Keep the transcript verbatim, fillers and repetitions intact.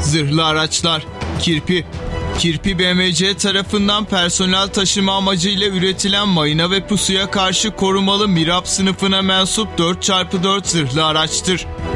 Zırhlı araçlar. Kirpi. Kirpi B M C tarafından personel taşıma amacıyla üretilen mayına ve pusuya karşı korumalı MİRAP sınıfına mensup dört çarpı dört zırhlı araçtır.